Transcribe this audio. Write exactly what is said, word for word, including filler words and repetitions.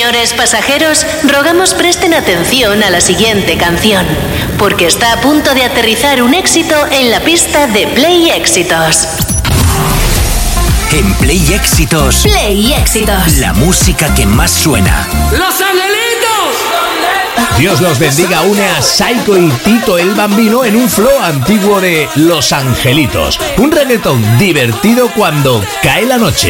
Señores pasajeros, rogamos presten atención a la siguiente canción, porque está a punto de aterrizar un éxito en la pista de Play Éxitos. En Play Éxitos. Play Éxitos. La música que más suena. ¡Los Angelitos! Dios los bendiga, une a Saiko y Tito el Bambino en un flow antiguo de Los Angelitos. Un reggaetón divertido cuando cae la noche.